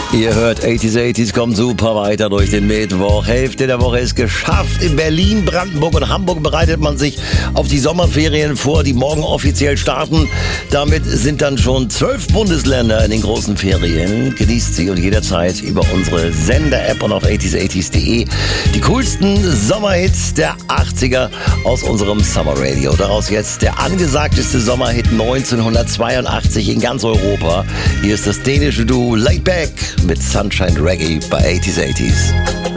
Ihr hört 80s kommt super weiter durch den Mittwoch. Hälfte der Woche ist geschafft. In Berlin, Brandenburg und Hamburg bereitet man sich auf die Sommerferien vor, die morgen offiziell starten. Damit sind dann schon 12 Bundesländer in den großen Ferien. Genießt sie und jederzeit über unsere Sender-App und auf 80s80s.de die coolsten Sommerhits der 80er aus unserem Summer Radio. Daraus jetzt der angesagteste Sommerhit 1982 in ganz Europa. Hier ist das dänische Duo Laid Back mit Sunshine Reggae bei 80s80s.